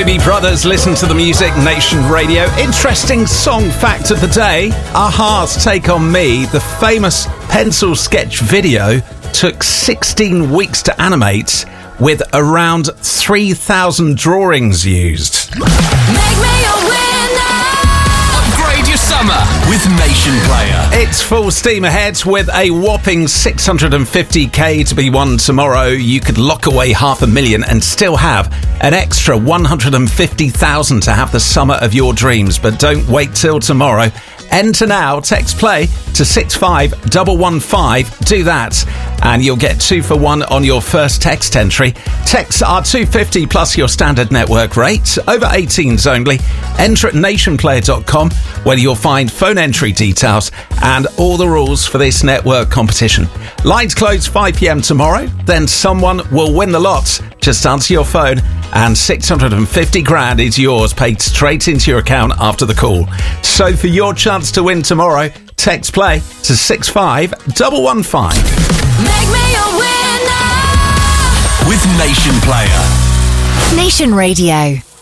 Doobie Brothers, listen to the Music Nation Radio. Interesting song fact of the day. Aha's Take On Me, the famous pencil sketch video, took 16 weeks to animate with around 3,000 drawings used. Make me a winner. Upgrade your summer with Nation Player. It's full steam ahead with a whopping 650k to be won tomorrow. You could lock away $500,000 and still have an extra 150,000 to have the summer of your dreams. But don't wait till tomorrow. Enter now, text play to 65115. Do that and you'll get 2 for 1 on your first text entry. Texts are $2.50 plus your standard network rate. Over 18s only. Enter at nationplayer.com where you'll find phone entry details and all the rules for this network competition. Lines close 5 p.m. tomorrow. Then someone will win the lot. Just answer your phone and 650 grand is yours, paid straight into your account after the call. So for your chance to win tomorrow, text play to 65115. Make me a winner. With Nation Player. Nation Radio.